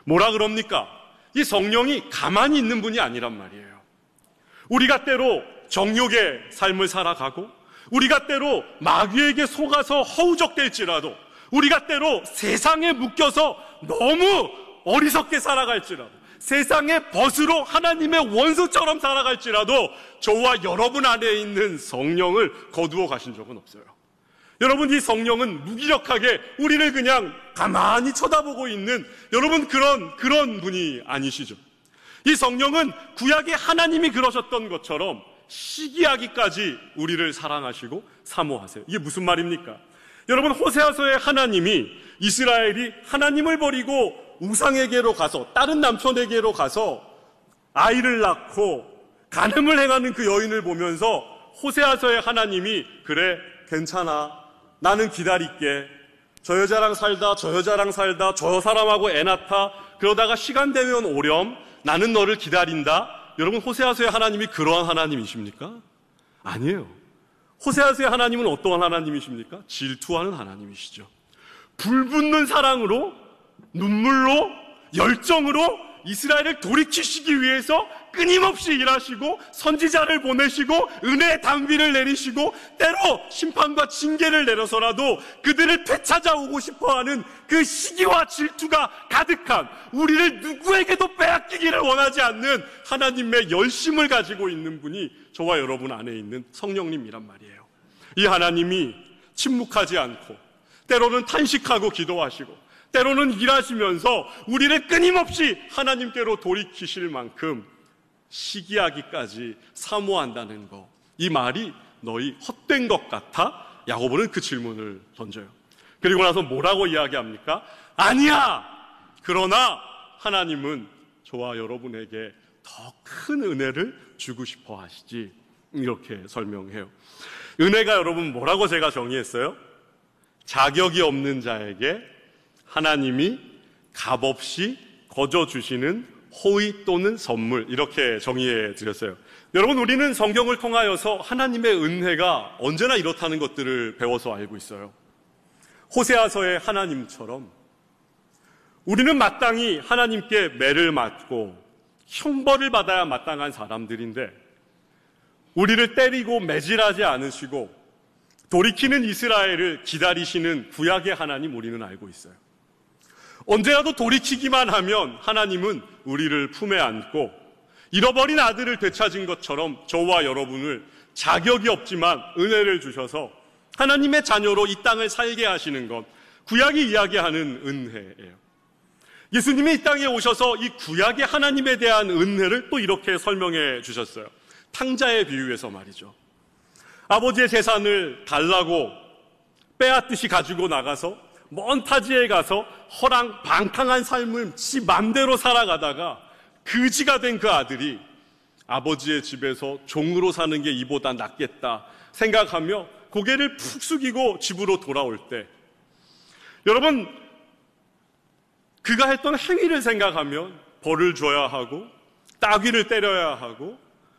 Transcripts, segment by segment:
뭐라 그럽니까? 이 성령이 가만히 있는 분이 아니란 말이에요. 우리가 때로 정욕의 삶을 살아가고, 우리가 때로 마귀에게 속아서 허우적댈지라도, 우리가 때로 세상에 묶여서 너무 어리석게 살아갈지라도, 세상의 벗으로 하나님의 원수처럼 살아갈지라도 저와 여러분 안에 있는 성령을 거두어 가신 적은 없어요. 여러분, 이 성령은 무기력하게 우리를 그냥 가만히 쳐다보고 있는 여러분 그런 분이 아니시죠. 이 성령은 구약의 하나님이 그러셨던 것처럼 시기하기까지 우리를 사랑하시고 사모하세요. 이게 무슨 말입니까? 여러분, 호세아서의 하나님이 이스라엘이 하나님을 버리고 우상에게로 가서, 다른 남편에게로 가서 아이를 낳고 간음을 행하는 그 여인을 보면서 호세아서의 하나님이 그래, 괜찮아, 나는 기다릴게, 저 여자랑 살다 저 사람하고 애 낳다, 그러다가 시간 되면 오렴, 나는 너를 기다린다. 여러분, 호세아서의 하나님이 그러한 하나님이십니까? 아니에요. 호세아서의 하나님은 어떠한 하나님이십니까? 질투하는 하나님이시죠. 불붙는 사랑으로, 눈물로, 열정으로 이스라엘을 돌이키시기 위해서 끊임없이 일하시고 선지자를 보내시고 은혜의 단비를 내리시고 때로 심판과 징계를 내려서라도 그들을 되찾아오고 싶어하는 그 시기와 질투가 가득한, 우리를 누구에게도 빼앗기기를 원하지 않는 하나님의 열심을 가지고 있는 분이 저와 여러분 안에 있는 성령님이란 말이에요. 이 하나님이 침묵하지 않고 때로는 탄식하고 기도하시고 때로는 일하시면서 우리를 끊임없이 하나님께로 돌이키실 만큼 시기하기까지 사모한다는 거, 이 말이 너희 헛된 것 같아? 야고보는 그 질문을 던져요. 그리고 나서 뭐라고 이야기합니까? 아니야! 그러나 하나님은 저와 여러분에게 더 큰 은혜를 주고 싶어 하시지, 이렇게 설명해요. 은혜가 여러분 뭐라고 제가 정의했어요? 자격이 없는 자에게 하나님이 값없이 거저 주시는 호의 또는 선물, 이렇게 정의해 드렸어요. 여러분, 우리는 성경을 통하여서 하나님의 은혜가 언제나 이렇다는 것들을 배워서 알고 있어요. 호세아서의 하나님처럼 우리는 마땅히 하나님께 매를 맞고 형벌을 받아야 마땅한 사람들인데, 우리를 때리고 매질하지 않으시고 돌이키는 이스라엘을 기다리시는 구약의 하나님, 우리는 알고 있어요. 언제라도 돌이키기만 하면 하나님은 우리를 품에 안고 잃어버린 아들을 되찾은 것처럼 저와 여러분을 자격이 없지만 은혜를 주셔서 하나님의 자녀로 이 땅을 살게 하시는 것, 구약이 이야기하는 은혜예요. 예수님이 이 땅에 오셔서 이 구약의 하나님에 대한 은혜를 또 이렇게 설명해 주셨어요. 탕자의 비유에서 말이죠. 아버지의 재산을 달라고 빼앗듯이 가지고 나가서 먼 타지에 가서 허랑방탕한 삶을 지 맘대로 살아가다가 그지가 된 그 아들이 아버지의 집에서 종으로 사는 게 이보다 낫겠다 생각하며 고개를 푹 숙이고 집으로 돌아올 때, 여러분, 그가 했던 행위를 생각하면 벌을 줘야 하고 따귀를 때려야 하고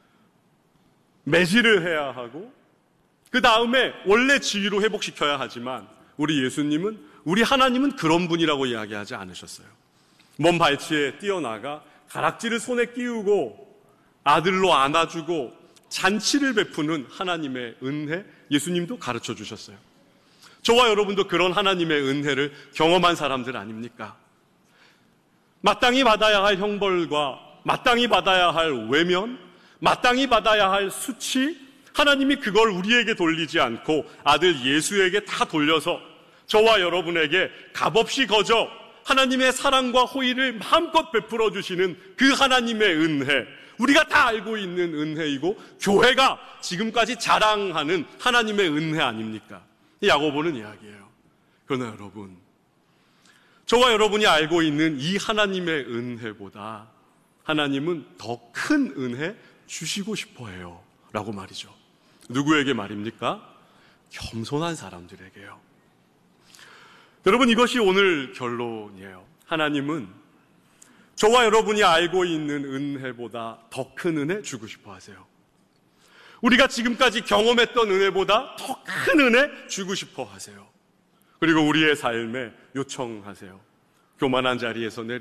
매질을 해야 하고 그 다음에 원래 지위로 회복시켜야 하지만, 우리 예수님은, 우리 하나님은 그런 분이라고 이야기하지 않으셨어요. 먼 발치에 뛰어나가 가락지를 손에 끼우고 아들로 안아주고 잔치를 베푸는 하나님의 은혜, 예수님도 가르쳐 주셨어요. 저와 여러분도 그런 하나님의 은혜를 경험한 사람들 아닙니까? 마땅히 받아야 할 형벌과 마땅히 받아야 할 외면, 마땅히 받아야 할 수치, 하나님이 그걸 우리에게 돌리지 않고 아들 예수에게 다 돌려서 저와 여러분에게 값없이 거저 하나님의 사랑과 호의를 마음껏 베풀어 주시는 그 하나님의 은혜, 우리가 다 알고 있는 은혜이고 교회가 지금까지 자랑하는 하나님의 은혜 아닙니까? 야고보는 이야기예요. 그러나 여러분, 저와 여러분이 알고 있는 이 하나님의 은혜보다 하나님은 더 큰 은혜 주시고 싶어 해요 라고 말이죠. 누구에게 말입니까? 겸손한 사람들에게요. 여러분, 이것이 오늘 결론이에요. 하나님은 저와 여러분이 알고 있는 은혜보다 더 큰 은혜 주고 싶어 하세요. 우리가 지금까지 경험했던 은혜보다 더 큰 은혜 주고 싶어 하세요. 그리고 우리의 삶에 요청하세요. 교만한 자리에서 내려